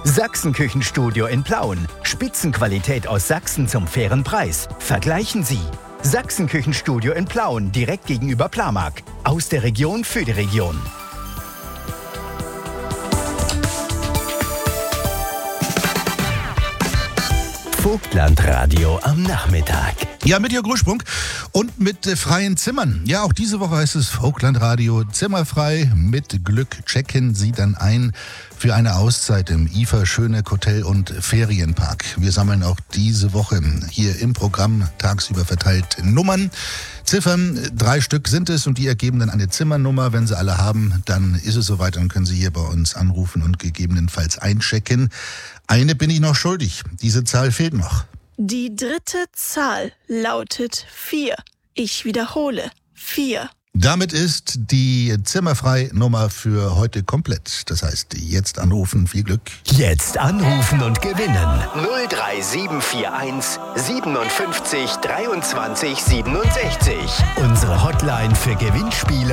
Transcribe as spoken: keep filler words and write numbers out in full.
Sachsen-Küchenstudio in Plauen. Spitzenqualität aus Sachsen zum fairen Preis. Vergleichen Sie. Sachsen-Küchenstudio in Plauen, direkt gegenüber Plamark. Aus der Region für die Region. Vogtlandradio am Nachmittag. Ja, mit Jörg Gruschprung und mit äh, freien Zimmern. Ja, auch diese Woche heißt es Vogtlandradio zimmerfrei. Mit Glück checken Sie dann ein für eine Auszeit im I F A Schöneck Hotel und Ferienpark. Wir sammeln auch diese Woche hier im Programm tagsüber verteilt Nummern. Ziffern, drei Stück sind es und die ergeben dann eine Zimmernummer. Wenn Sie alle haben, dann ist es soweit, dann können Sie hier bei uns anrufen und gegebenenfalls einchecken. Eine bin ich noch schuldig. Diese Zahl fehlt noch. Die dritte Zahl lautet vier. Ich wiederhole, vier. Damit ist die Zimmerfrei-Nummer für heute komplett. Das heißt, jetzt anrufen, viel Glück. Jetzt anrufen und gewinnen. null drei sieben vier eins siebenundfünfzig dreiundzwanzig siebenundsechzig. Unsere Hotline für Gewinnspiele